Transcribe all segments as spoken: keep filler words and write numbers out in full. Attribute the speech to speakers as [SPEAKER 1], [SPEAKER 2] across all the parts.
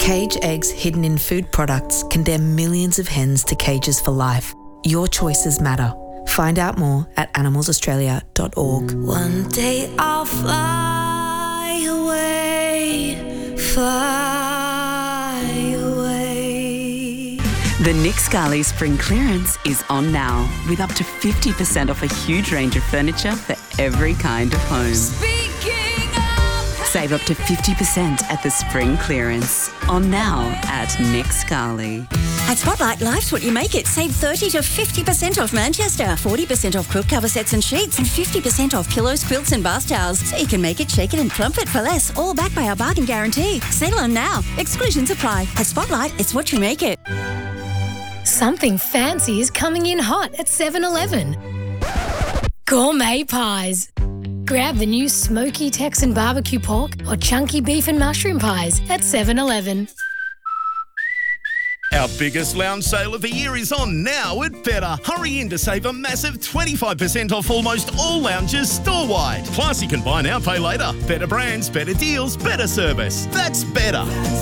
[SPEAKER 1] Cage eggs hidden in food products condemn millions of hens to cages for life. Your choices matter. Find out more at animals australia dot org.
[SPEAKER 2] One day I'll fly away, fly away.
[SPEAKER 3] The Nick Scali Spring Clearance is on now, with up to fifty percent off a huge range of furniture for every kind of home.
[SPEAKER 2] Speaking of...
[SPEAKER 3] Save up to fifty percent at the Spring Clearance. On now at Nick Scali.
[SPEAKER 4] At Spotlight, life's what you make it. Save thirty to fifty percent off Manchester, forty percent off quilt cover sets and sheets, and fifty percent off pillows, quilts and bath towels. So you can make it, shake it and plump it for less, all backed by our bargain guarantee. Sale on now. Exclusions apply. At Spotlight, it's what you make it.
[SPEAKER 5] Something fancy is coming in hot at seven eleven. Gourmet pies. Grab the new smoky Texan barbecue pork or chunky beef and mushroom pies at seven eleven.
[SPEAKER 6] Our biggest lounge sale of the year is on now at Better. Hurry in to save a massive twenty-five percent off almost all lounges store-wide. Plus, you can buy now, pay later. Better brands, better deals, better service. That's Better.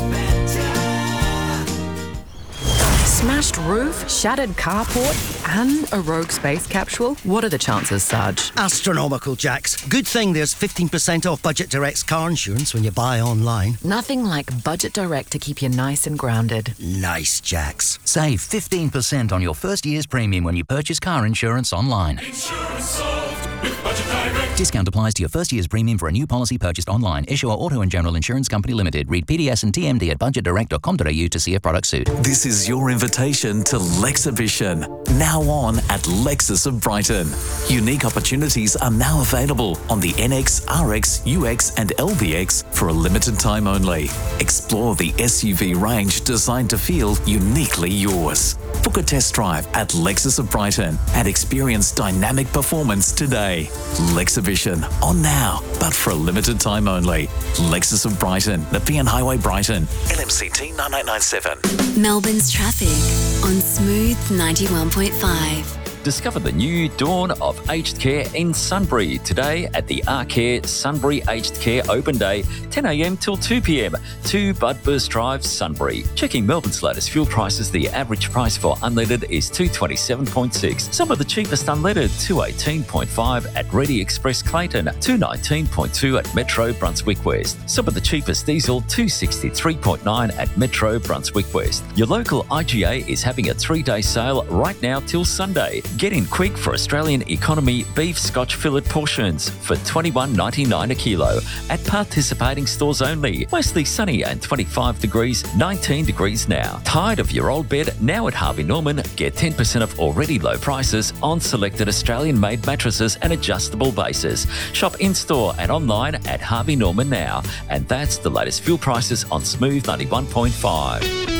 [SPEAKER 7] Smashed roof, shattered carport, and a rogue space capsule? What are the chances, Sarge?
[SPEAKER 8] Astronomical, Jax. Good thing there's fifteen percent off Budget Direct's car insurance when you buy online.
[SPEAKER 7] Nothing like Budget Direct to keep you nice and grounded.
[SPEAKER 8] Nice, Jax.
[SPEAKER 9] Save fifteen percent on your first year's premium when you purchase car insurance online.
[SPEAKER 10] Insurance solved with Budget Direct.
[SPEAKER 9] Discount applies to your first year's premium for a new policy purchased online. Issuer Auto and General Insurance Company Limited. Read P D S and T M D at budget direct dot com dot a u to see a product suit.
[SPEAKER 11] This is your invitation to Lexhibition, now on at Lexus of Brighton. Unique opportunities are now available on the N X, R X, U X and L V X for a limited time only. Explore the S U V range designed to feel uniquely yours. Book a test drive at Lexus of Brighton and experience dynamic performance today. Lexhibition, on now, but for a limited time only. Lexus of Brighton, Nepean Highway, Brighton. L M C T nine eight nine seven.
[SPEAKER 12] Melbourne's traffic on Smooth ninety-one point five.
[SPEAKER 13] Discover the new dawn of aged care in Sunbury today at the Arcare Sunbury Aged Care Open Day, ten a m till two p m, two Budburst Drive, Sunbury. Checking Melbourne's latest fuel prices, the average price for unleaded is two twenty-seven point six. Some of the cheapest unleaded, two eighteen point five at Ready Express Clayton, two nineteen point two at Metro Brunswick West. Some of the cheapest diesel, two sixty-three point nine at Metro Brunswick West. Your local I G A is having a three-day sale right now till Sunday. Get in quick for Australian economy beef Scotch fillet portions for twenty-one ninety-nine a kilo at participating stores only. Mostly sunny and twenty-five degrees, nineteen degrees now. Tired of your old bed? Now at Harvey Norman, get ten percent off already low prices on selected Australian-made mattresses and adjustable bases. Shop in-store and online at Harvey Norman now. And that's the latest fuel prices on Smooth ninety-one point five.